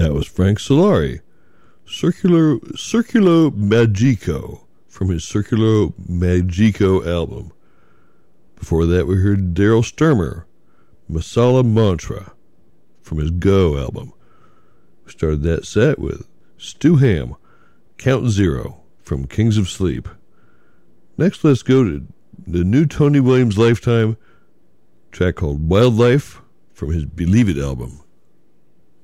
That was Frank Solari. Circulo Magico from his Circulo Magico album. Before that, we heard Daryl Sturmer, Masala Mantra from his Go album. We started that set with Stu Ham, Count Zero from Kings of Sleep. Next, let's go to the new Tony Williams Lifetime track called Wildlife from his Believe It album.